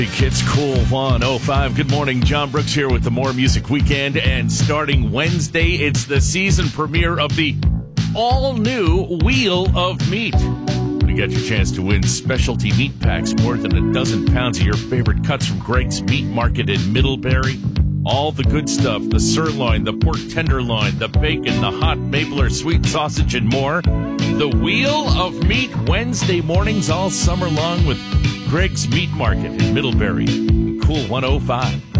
It's Cool 105. Good morning. John Brooks here with the More Music Weekend. And starting Wednesday, it's the season premiere of the all-new Wheel of Meat. You got your chance to win specialty meat packs, more than a dozen pounds of your favorite cuts from Greg's Meat Market in Middlebury. All the good stuff, the sirloin, the pork tenderloin, the bacon, the hot maple or sweet sausage, and more. The Wheel of Meat, Wednesday mornings all summer long with Greg's Meat Market in Middlebury. Cool 105.